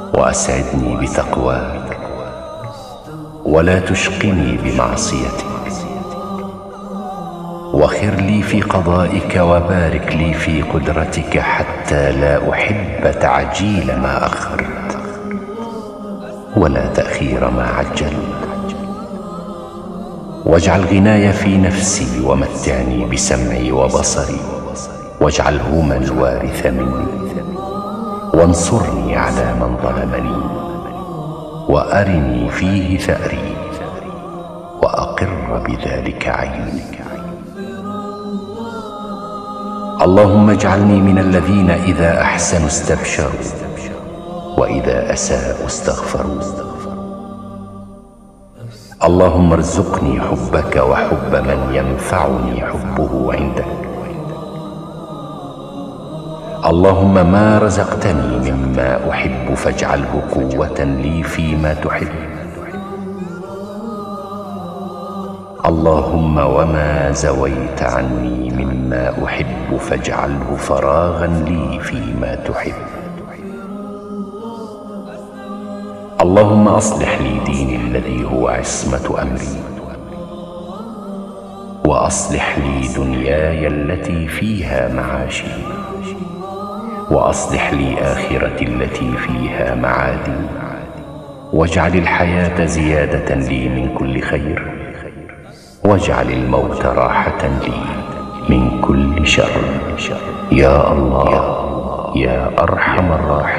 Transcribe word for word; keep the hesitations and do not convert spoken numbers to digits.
وأسعدني بتقواك ولا تشقني بمعصيتك، وخر لي في قضائك وبارك لي في قدرتك حتى لا أحب تعجيل ما أخرت ولا تأخير ما عجلت. واجعل غناي في نفسي ومتعني بسمعي وبصري، واجعلهما الوارث مني، وانصرني على من ظلمني، وأرني فيه ثأري، وأقر بذلك عيني. اللهم اجعلني من الذين إذا أحسنوا استبشروا وإذا أساءوا استغفروا. اللهم ارزقني حبك وحب من ينفعني حبه عندك. اللهم ما رزقتني مما أحب فاجعله قوة لي فيما تحب. اللهم وما زويت عني مما أحب فاجعله فراغا لي فيما تحب. اللهم أصلح لي ديني الذي هو عصمة أمري، وأصلح لي دنياي التي فيها معاشي، وأصلح لي آخرتي التي فيها معادي، واجعل الحياة زيادة لي من كل خير، واجعل الموت راحة لي من كل شر، يا الله يا أرحم الراحمين.